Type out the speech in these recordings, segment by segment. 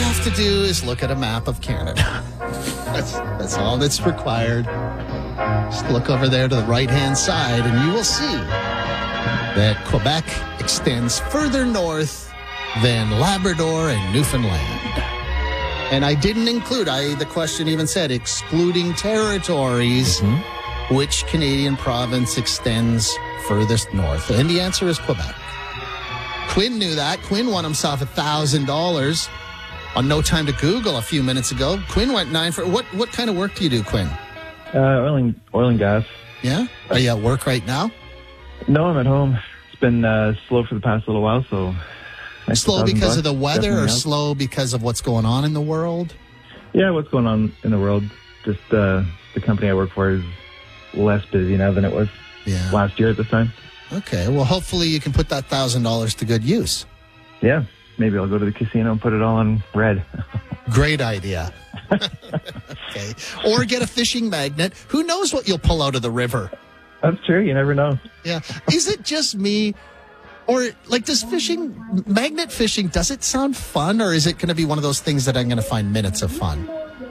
have to do is look at a map of Canada. That's all that's required. Just look over there to the right-hand side, and you will see that Quebec extends further north than Labrador and Newfoundland. And I didn't include, the question even said, excluding territories, which Canadian province extends furthest north? And the answer is Quebec. Quinn knew that. Quinn won himself $1,000 on No Time to Google a few minutes ago. Quinn went 9 for... What kind of work do you do, Quinn? Oil and gas. Yeah? Are you at work right now? No, I'm at home. It's been slow for the past little while, so... Slow because of the weather, definitely or helps. slow because of what's going on in the world? Yeah, what's going on in the world. Just the company I work for is less busy now than it was last year at this time. Okay, well, hopefully you can put that $1,000 to good use. Yeah, maybe I'll go to the casino and put it all on red. Great idea. Okay. Or get a fishing magnet. Who knows what you'll pull out of the river? That's true. You never know. Yeah. Is it just me? Or, like, does magnet fishing, does it sound fun? Or is it going to be one of those things that I'm going to find minutes of fun?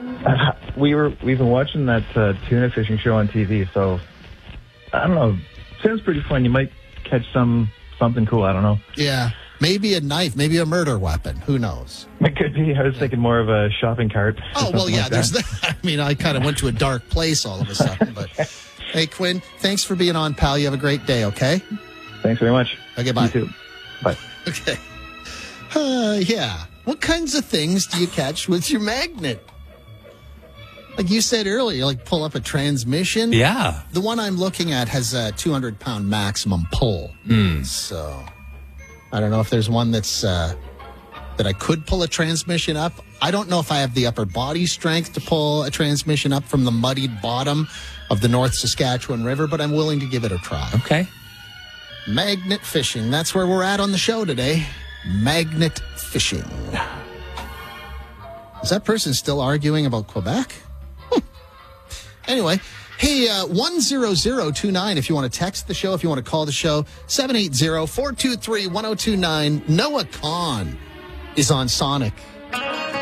We've been watching that tuna fishing show on TV, so I don't know. Sounds pretty fun. You might catch something cool. I don't know. Yeah. Maybe a knife, maybe a murder weapon. Who knows? It could be. I was thinking more of a shopping cart. Oh, well, yeah. Like There's that. I mean, I kind of went to a dark place all of a sudden. But hey, Quinn, thanks for being on, pal. You have a great day, okay? Thanks very much. Okay, bye. You too. Bye. Okay. Yeah. What kinds of things do you catch with your magnet? Like you said earlier, like pull up a transmission. Yeah. The one I'm looking at has a 200-pound maximum pull. So I don't know if there's one that's that I could pull a transmission up. I don't know if I have the upper body strength to pull a transmission up from the muddied bottom of the North Saskatchewan River, but I'm willing to give it a try. Okay. Magnet fishing. That's where we're at on the show today. Magnet fishing. Is that person still arguing about Quebec? Anyway, hey, 10029 if you want to text the show, if you want to call the show, 780-423-1029. Noah Kahn is on Sonic